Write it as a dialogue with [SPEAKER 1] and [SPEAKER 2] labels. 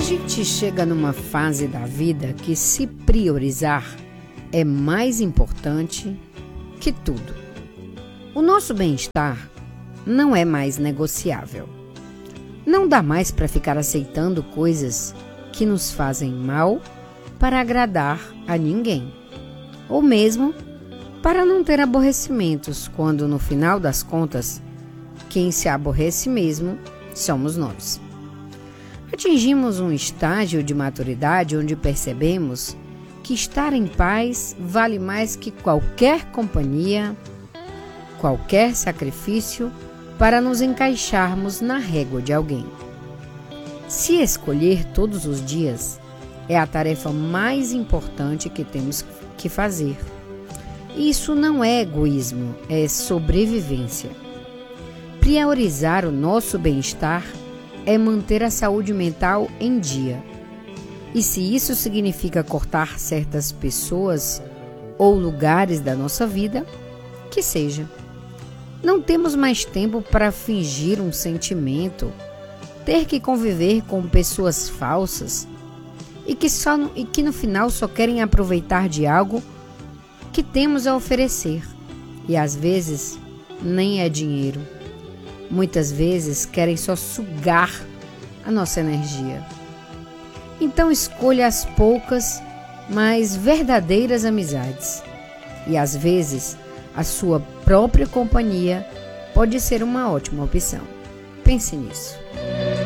[SPEAKER 1] gente chega numa fase da vida que se priorizar é mais importante que tudo. O nosso bem-estar não é mais negociável. Não dá mais para ficar aceitando coisas que nos fazem mal para agradar a ninguém, ou mesmo para não ter aborrecimentos, quando no final das contas, quem se aborrece mesmo somos nós. Atingimos um estágio de maturidade onde percebemos que estar em paz vale mais que qualquer companhia, qualquer sacrifício para nos encaixarmos na régua de alguém. Se escolher todos os dias é a tarefa mais importante que temos que fazer. Isso não é egoísmo, é sobrevivência. Priorizar o nosso bem-estar é manter a saúde mental em dia. E se isso significa cortar certas pessoas ou lugares da nossa vida, que seja. Não temos mais tempo para fingir um sentimento, ter que conviver com pessoas falsas e que no final só querem aproveitar de algo que temos a oferecer. E às vezes nem é dinheiro. Muitas vezes querem só sugar a nossa energia. Então escolha as poucas, mas verdadeiras amizades. E às vezes a sua própria companhia pode ser uma ótima opção. Pense nisso.